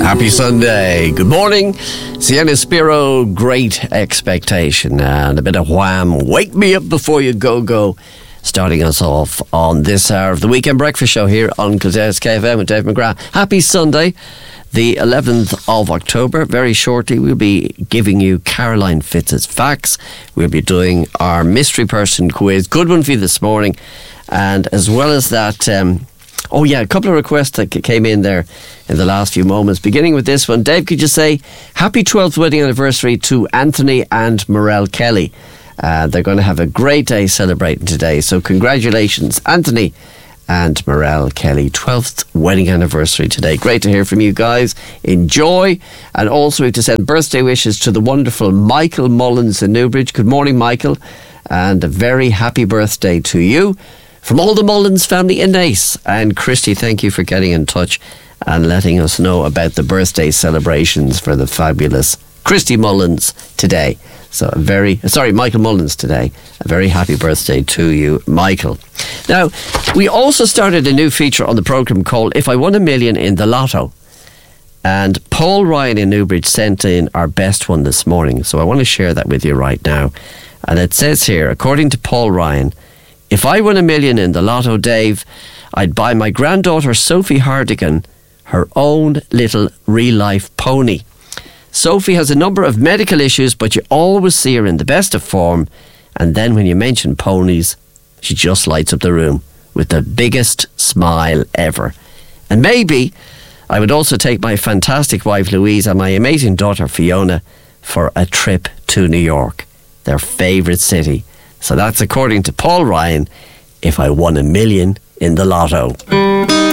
Happy Sunday. Good morning. Sienna Spiro, Great Expectation. And a bit of Wham, Wake Me Up Before You Go. Starting us off on this hour of the Weekend Breakfast Show here on Kildare KFM with Dave McGrath. Happy Sunday, the 11th of October. Very shortly, we'll be giving you Caroline Fitz's facts. We'll be doing our mystery person quiz. Good one for you this morning. And as well as that, a couple of requests that came in there in the last few moments. Beginning with this one, Dave, could you say happy 12th wedding anniversary to Anthony and Morel Kelly? They're going to have a great day celebrating today. So congratulations, Anthony and Morel Kelly. 12th wedding anniversary today. Great to hear from you guys. Enjoy. And also we have to send birthday wishes to the wonderful Michael Mullins in Newbridge. Good morning, Michael. And a very happy birthday to you. From all the Mullins family in Naas. And Christy, thank you for getting in touch and letting us know about the birthday celebrations for the fabulous Christy Mullins today. So Michael Mullins today. A very happy birthday to you, Michael. Now, we also started a new feature on the programme called If I Won a Million in the Lotto. And Paul Ryan in Newbridge sent in our best one this morning. So I want to share that with you right now. And it says here, according to Paul Ryan, if I won a million in the Lotto, Dave, I'd buy my granddaughter Sophie Hardigan her own little real-life pony. Sophie has a number of medical issues, but you always see her in the best of form. And then when you mention ponies, she just lights up the room with the biggest smile ever. And maybe I would also take my fantastic wife Louise and my amazing daughter Fiona for a trip to New York, their favourite city. So that's according to Paul Ryan, if I won a million in the Lotto.